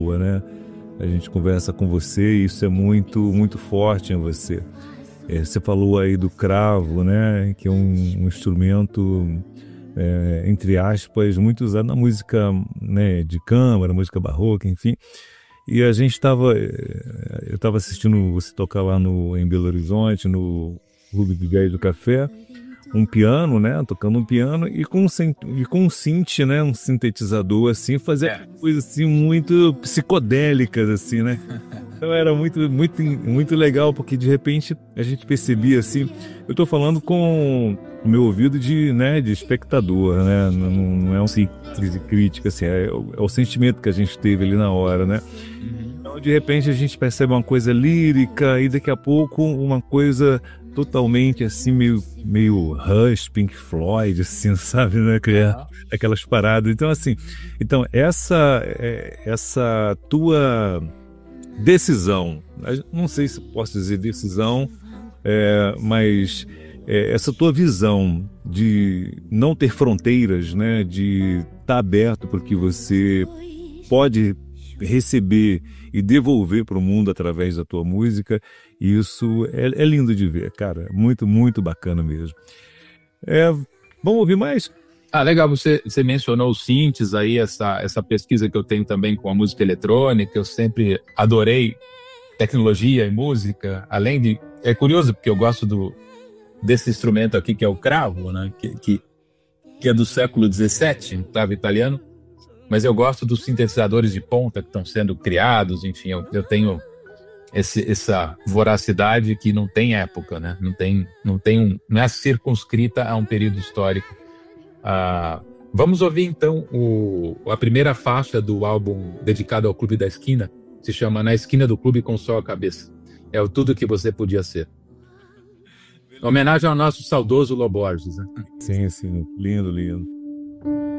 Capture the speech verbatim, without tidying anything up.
né? A gente conversa com você e isso é muito, muito forte em você. É, você falou aí do cravo, né? Que é um, um instrumento, é, entre aspas, muito usado na música, né, de câmara, música barroca, enfim. E a gente estava, eu estava assistindo você tocar lá no, em Belo Horizonte, no Clube de Gás do Café, um piano, né, tocando um piano e com, e com um synth, né, um sintetizador, assim, fazer É. coisas assim muito psicodélicas, assim, né. Então era muito, muito, muito legal, porque de repente a gente percebia assim, eu estou falando com o meu ouvido de, né, de espectador, né, não, não é um simples de crítica, assim, é, o- é o sentimento que a gente teve ali na hora, né. Então de repente a gente percebe uma coisa lírica e daqui a pouco uma coisa totalmente assim, meio, meio Rush, Pink Floyd, assim, sabe, né, que é Aham. aquelas paradas. Então assim, então essa, é, essa tua decisão, não sei se posso dizer decisão, é, mas é, essa tua visão de não ter fronteiras, né, de estar aberto para o que você pode receber e devolver para o mundo através da tua música, isso é, é lindo de ver, cara, muito, muito bacana mesmo. É, vamos ouvir mais? Ah, legal, você, você mencionou os synths aí, essa, essa pesquisa que eu tenho também com a música eletrônica, eu sempre adorei tecnologia e música, além de... É curioso, porque eu gosto do, desse instrumento aqui, que é o cravo, né, que, que, que é do século dezessete, um cravo italiano, mas eu gosto dos sintetizadores de ponta que estão sendo criados, enfim, eu, eu tenho esse, essa voracidade que não tem época, né, não tem, não tem um, não é circunscrita a um período histórico. Ah, vamos ouvir então o, a primeira faixa do álbum dedicado ao Clube da Esquina, se chama Na Esquina do Clube com Só a Cabeça. É o Tudo Que Você Podia Ser. Homenagem ao nosso saudoso Loborges, né? Sim, sim, lindo, lindo.